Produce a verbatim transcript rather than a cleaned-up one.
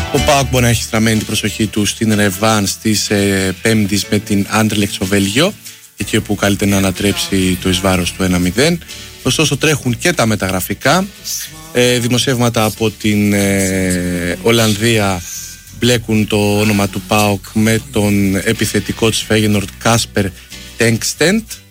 Ο ΠΑΟΚ μπορεί να έχει στραμμένη την προσοχή του στην ρεβάνς της ε, Πέμπτης με την Άντερλεχτ στο Βέλγιο, εκεί όπου καλείται να ανατρέψει το εις βάρος του ένα μηδέν. Ωστόσο τρέχουν και τα μεταγραφικά. Ε, δημοσιεύματα από την ε, Ολλανδία μπλέκουν το όνομα του ΠΑΟΚ με τον επιθετικό της Φέγενορντ Κάσπερ Τέγκστεντ,